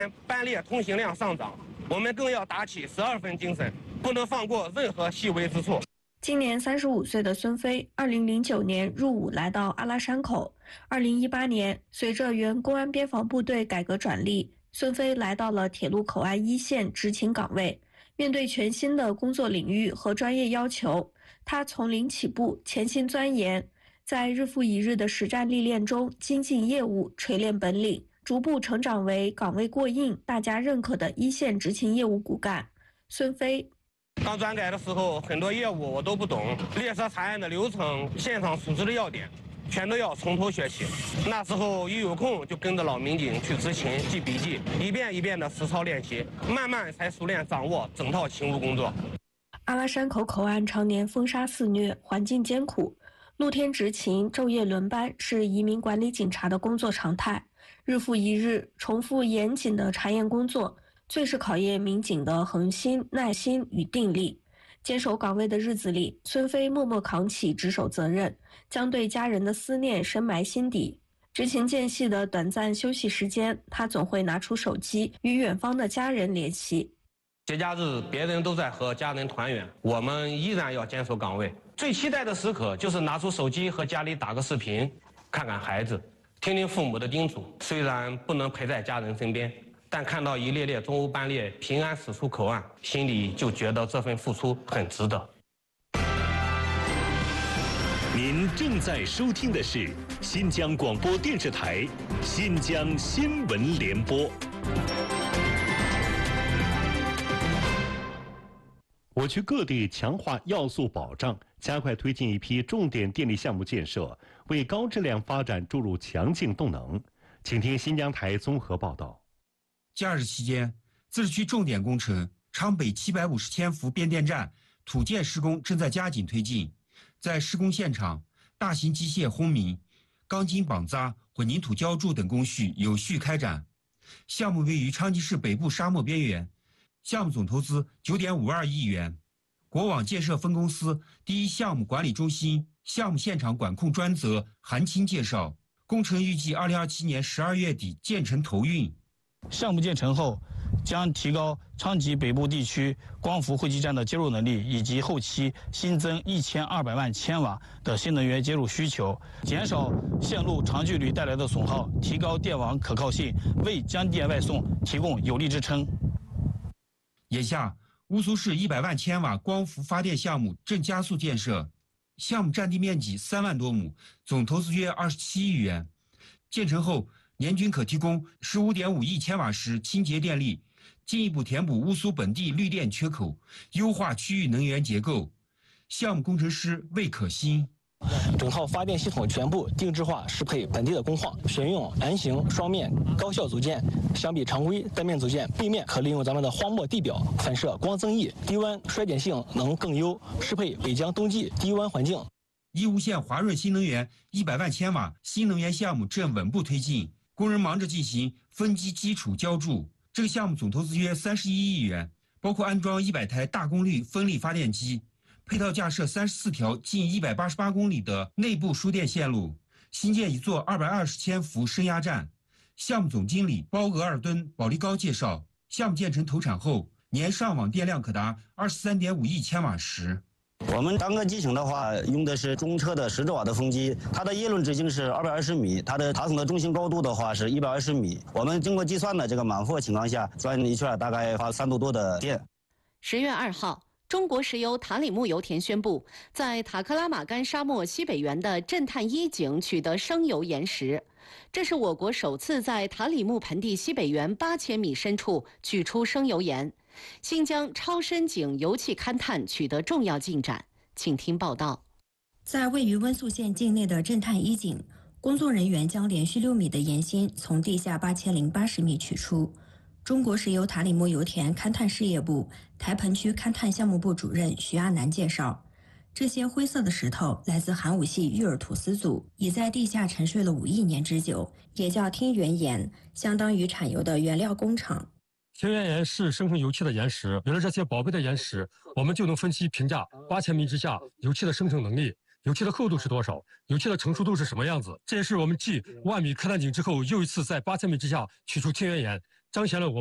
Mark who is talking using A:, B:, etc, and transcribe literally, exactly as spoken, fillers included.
A: 班列通行量上涨，我们更要打起十二分精神，不能放过任何细微之处。
B: 今年三十五岁的孙飞，二零零九年入伍来到阿拉山口。二零一八年，随着原公安边防部队改革转隶，孙飞来到了铁路口岸一线执勤岗位。面对全新的工作领域和专业要求，他从零起步，潜心钻研，在日复一日的实战历练中精进业务，锤炼本领，逐步成长为岗位过硬、大家认可的一线执勤业务骨干。孙飞
A: 刚转改的时候，很多业务我都不懂，列车查案的流程、现场处置的要点，全都要从头学起。那时候一有空就跟着老民警去执勤、记笔记，一遍一遍的实操练习，慢慢才熟练掌握整套勤务工作。
B: 阿拉山口口岸常年风沙肆虐，环境艰苦，露天执勤、昼夜轮班是移民管理警察的工作常态。日复一日，重复严谨的查验工作，最是考验民警的恒心、耐心与定力。坚守岗位的日子里，孙飞默默扛起值守责任，将对家人的思念深埋心底。执勤间隙的短暂休息时间，他总会拿出手机与远方的家人联系。
A: 节假日别人都在和家人团圆，我们依然要坚守岗位。最期待的时刻就是拿出手机和家里打个视频，看看孩子，听听父母的叮嘱。虽然不能陪在家人身边，但看到一列列中欧班列平安驶出口岸，心里就觉得这份付出很值得。
C: 您正在收听的是新疆广播电视台新疆新闻联播。我区各地强化要素保障，加快推进一批重点电力项目建设，为高质量发展注入强劲动能。请听新疆台综合报道。
D: 假日期间，自治区重点工程昌北七百五十千伏变电站土建施工正在加紧推进。在施工现场，大型机械轰鸣、钢筋绑扎、混凝土浇筑等工序有序开展。项目位于昌吉市北部沙漠边缘，项目总投资九点五二亿元。国网建设分公司第一项目管理中心项目现场管控专责韩青介绍，工程预计二零二七年十二月底建成投运。
E: 项目建成后，将提高昌吉北部地区光伏汇集站的接入能力，以及后期新增一千二百万千瓦的新能源接入需求，减少线路长距离带来的损耗，提高电网可靠性，为江电外送提供有力支撑。
D: 眼下，乌苏市一百万千瓦光伏发电项目正加速建设，项目占地面积三万多亩，总投资约二十七亿元。建成后，年均可提供十五点五亿千瓦时清洁电力，进一步填补乌苏本地绿电缺口，优化区域能源结构。项目工程师魏可欣。
F: 整套发电系统全部定制化，适配本地的工况，选用 N 型双面高效组件。相比常规单面组件，背面可利用咱们的荒漠地表反射光增益，低温衰减性能更优，适配北疆冬季低温环境。
D: 义乌县华润新能源一百万千瓦新能源项目正稳步推进，工人忙着进行分机基础浇筑。这个项目总投资约三十一亿元，包括安装一百台大功率风力发电机，配套架设三十四条近一百八十八公里的内部输电线路，新建一座二百二十千伏升压站。项目总经理包额尔敦保利高介绍，项目建成投产后，年上网电量可达二十三点五亿千瓦时。
G: 我们单个机型的话，用的是中车的十兆瓦的风机，它的叶轮直径是二百二十米，它的塔层的中心高度的话是一百二十米。我们经过计算的这个满负情况下，转一圈大概发三度多的电。
H: 十月二号。中国石油塔里木油田宣布，在塔克拉玛干沙漠西北缘的震探一井取得生油岩石，这是我国首次在塔里木盆地西北缘八千米深处取出生油岩。新疆超深井油气勘探取得重要进展，请听报道。
I: 在位于温宿县境内的震探一井，工作人员将连续六米的岩芯从地下八千零八十米取出。中国石油塔里木油田勘探事业部台盆区勘探项目部主任徐阿南介绍，这些灰色的石头来自寒武系玉尔土司组，已在地下沉睡了五亿年之久，也叫听源岩，相当于产油的原料工厂。
J: 听源岩是生成油气的岩石，有了这些宝贝的岩石，我们就能分析评价八千米之下油气的生成能力，油气的厚度是多少，油气的成熟度是什么样子。这也是我们继万米勘探井之后，又一次在八千米之下取出听源岩。 彰显了我